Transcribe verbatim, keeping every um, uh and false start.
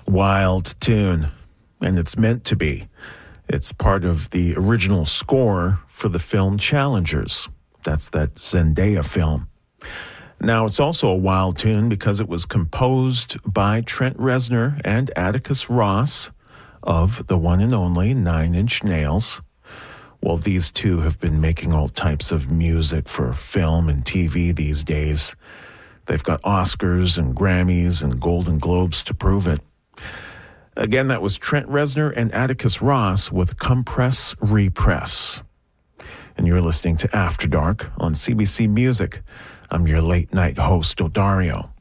wild tune, and it's meant to be. It's part of the original score for the film Challengers. That's that Zendaya film. Now, it's also a wild tune because it was composed by Trent Reznor and Atticus Ross of the one and only Nine Inch Nails. Well, these two have been making all types of music for film and T V these days. They've got Oscars and Grammys and Golden Globes to prove it. Again, that was Trent Reznor and Atticus Ross with Compress Repress. And you're listening to After Dark on C B C Music. I'm your late night host, Odario.